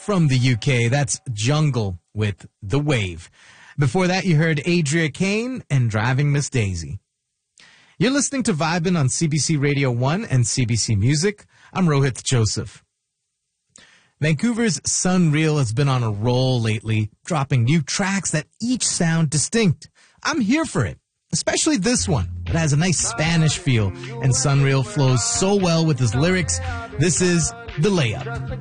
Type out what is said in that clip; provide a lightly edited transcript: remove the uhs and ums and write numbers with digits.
from the UK. That's Jungle with The Wave. Before that, you heard Adria Kane and Driving Miss Daisy. You're listening to Vibin' on CBC Radio 1 and CBC Music. I'm Rohit Joseph. Vancouver's Sunreal has been on a roll lately, dropping new tracks that each sound distinct. I'm here for it, especially this one. It has a nice Spanish feel, and Sunreal flows so well with his lyrics. This is The Layup.